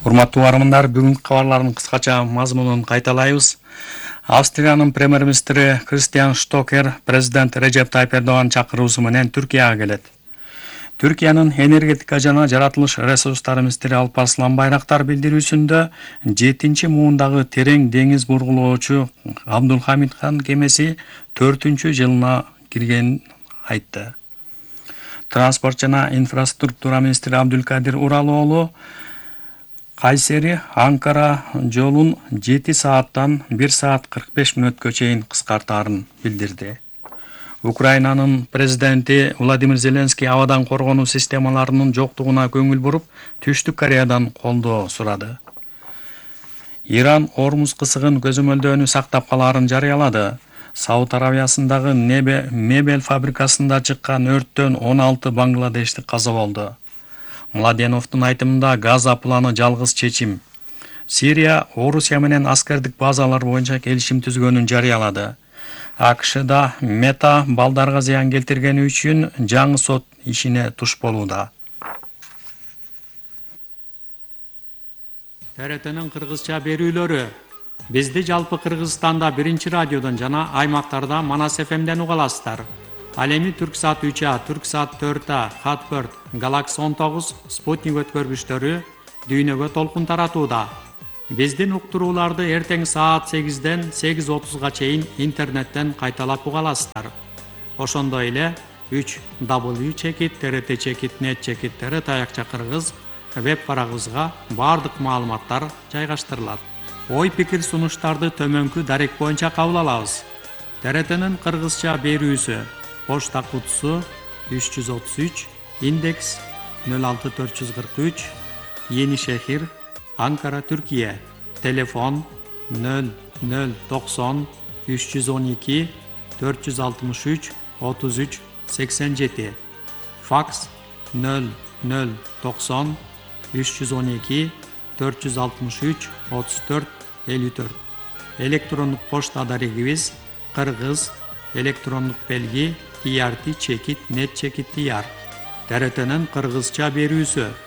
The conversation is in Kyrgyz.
Урматтуу угармандар, бүгүнкү кабарлардын кыскача мазмунун кайталайбыз. Австриянын премьер-министри Кристиан Штокер президент Режеп Тайып Эрдоган чакыруусу менен Түркияга келет. Түркиянын энергетика жана жаратылыш ресурстары министри Алпарслан Байрактар билдирүүсүндө 7-муундагы терең деңиз бургулоочу Абдулхамид хан кемеси 4-жылына киргенин айтты. Транспорт жана инфраструктура министри Абдулкадир Уралоğlu Кайсери Анкара жолун 7 сааттан 1 саат 45 мүнөткө чейин кыскартаарын билдирди. Украинанын президенти Владимир Зеленский абадан коргонуу системаларынын жоктугуна көңүл буруп, Түштүк Кореядан колдоо сурады. Иран Ормуз кысыгын көзөмөлдөөнү сактап калаарын жарыялады. Сауд Арабиясындагы мебель фабрикасында чыккан өрттөн 16 бангладештик каза болду. Младеновдун айтымында Газа планы жалгыз чечим. Сирия Орусия менен аскердик базалар боюнча келишим түзгөнүн жарыялады. АКШда Мета балдарга зыян келтиргени үчүн жаңы сот ишине туш болууда. ТРТнын кыргызча берүүлөрү. Бизди жалпы Кыргызстанда 1-радиодон жана аймактарда Манас ФМден уга аласыздар. Ал эми Түрксат 3А, Түрксат 4А, Хат4, Галакс 19, Спутник өткөргүчтөрү дүйнөгө толкун таратууда. Биздин уктурууларды эртең саат 8ден 8:30га чейин интернеттен кайталап уга аласыздар. Ошондой эле 3w.trt.net/tr таякча кыргыз веб барагыбызга бардык маалыматтар жайгаштырылат. Ой пикир сунуштарды төмөнкү дарек боюнча кабыл алабыз. ТРТнын кыргызча берүүсү. Почта кутусу 333, индекс 06443, Yeni Şehir, Ankara, Türkiye. Telefon 0090 312 463 33 87. Faks 0090 312 463 34 54. Elektronik poçta adarigimiz Kırgız elektronik belgi trt.net/tr. TRT'nin kırgızça berүүsü.